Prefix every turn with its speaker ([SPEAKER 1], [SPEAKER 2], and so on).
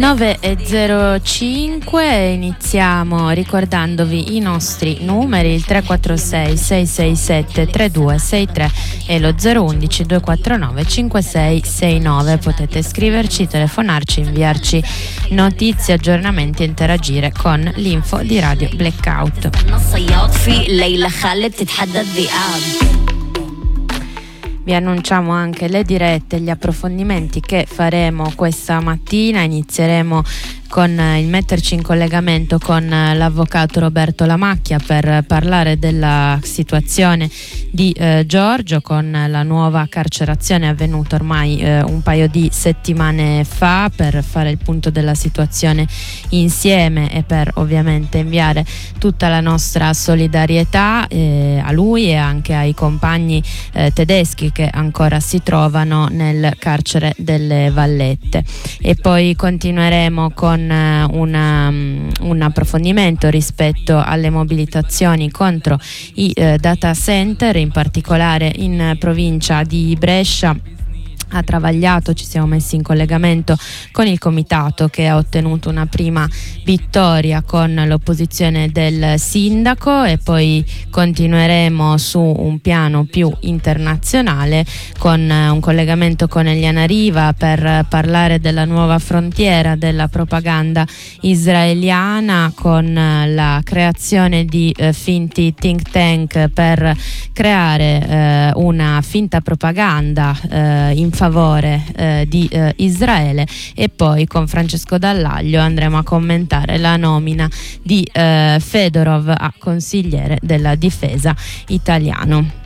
[SPEAKER 1] 9.05, iniziamo ricordandovi i nostri numeri, il 346 667 3263 e lo 011 249 5669. Potete scriverci, telefonarci, inviarci notizie, aggiornamenti e interagire con l'info di Radio Blackout. Vi annunciamo anche le dirette, gli approfondimenti che faremo questa mattina. Inizieremo con il metterci in collegamento con l'avvocato Roberto Lamacchia per parlare della situazione di Giorgio, con la nuova carcerazione avvenuta ormai un paio di settimane fa, per fare il punto della situazione insieme e per ovviamente inviare tutta la nostra solidarietà a lui e anche ai compagni tedeschi che ancora si trovano nel carcere delle Vallette. E poi continueremo con un approfondimento rispetto alle mobilitazioni contro i data center, in particolare in provincia di Brescia. A Travagliato ci siamo messi in collegamento con il comitato che ha ottenuto una prima vittoria con l'opposizione del sindaco, e poi continueremo su un piano più internazionale con un collegamento con Eliana Riva per parlare della nuova frontiera della propaganda israeliana, con la creazione di finti think tank per creare una finta propaganda in favore di Israele. E poi con Francesco Dallaglio andremo a commentare la nomina di Fedorov a consigliere della difesa italiano.